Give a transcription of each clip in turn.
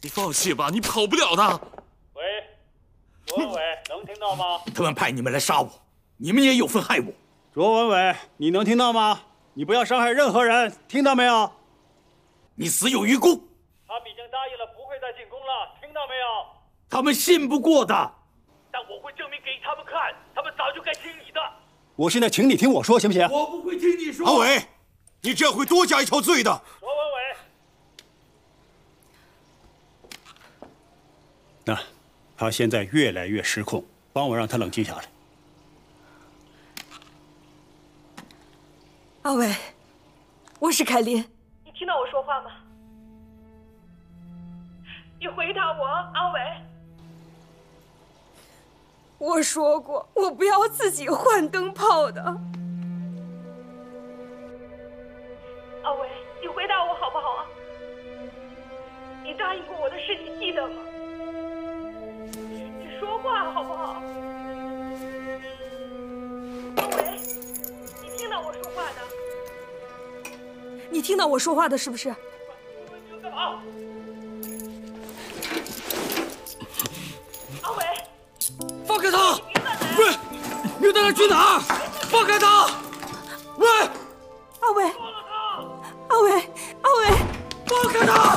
你放弃吧，你跑不了的。 喂，卓文伟，能听到吗？ 他们派你们来杀我，你们也有份害我。 卓文伟，你能听到吗？你不要伤害任何人，听到没有？ 你死有余辜。 他们已经答应了不会再进攻了，听到没有？ 他们信不过的。 但我会证明给他们看，他们早就该听你的。 我现在请你听我说，行不行？ 我不会听你说。 阿伟，你这样会多加一条罪的。 卓文伟，那他现在越来越失控，帮我让他冷静下来。 阿伟，我是凯琳， 你听到我说话吗？你回答我，阿伟。 我说过，我不要自己换灯泡的。 阿伟，你回答我好不好啊？你答应过我的事，你记得吗？你说话好不好？阿伟，你听到我说话的？ 你听到我说话的是不是？ 听到啊！阿伟。 放开他！喂，你带他去哪儿？放开他！喂， 阿伟，阿伟，阿伟， 放开他！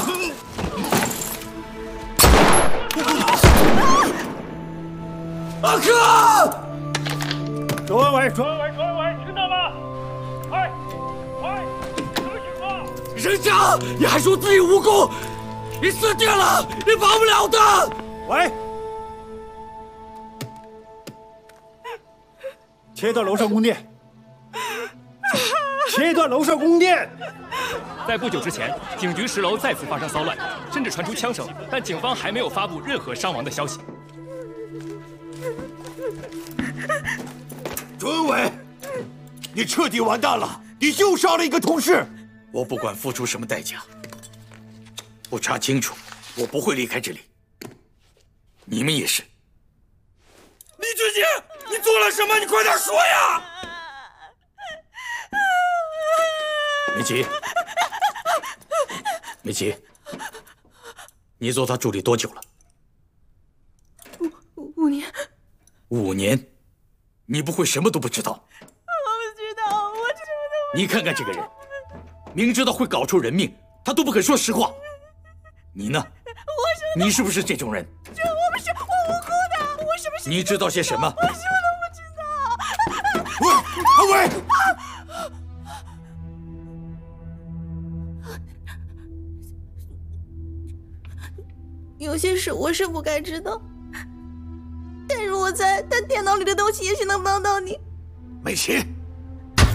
阿克！ 卓文伟，卓文伟，卓文伟，听到吗？快，快，什么情况？ 人家，你还说自己无辜？你死定了！你跑不了的！ 喂。切断楼上供电！切断楼上供电！ 在不久之前，警局10楼再次发生骚乱，甚至传出枪声，但警方还没有发布任何伤亡的消息。 卓文伟，你彻底完蛋了！你又杀了一个同事。 我不管付出什么代价，不查清楚，我不会离开这里。你们也是。李俊杰，你做了什么？你快点说呀！美琪，美琪，你做他助理多久了 5年。 5年？你不会什么都不知道？ 我不知道，我什么都不知道。 你看看这个人，明知道会搞出人命，他都不肯说实话。你呢？你是不是这种人？ 我不是，我无辜的，我是不是？ 你知道些什么？ 我什么都不知道。 喂，阿伟！ 有些事我是不该知道，但是我猜他电脑里的东西也许能帮到你。 美琪。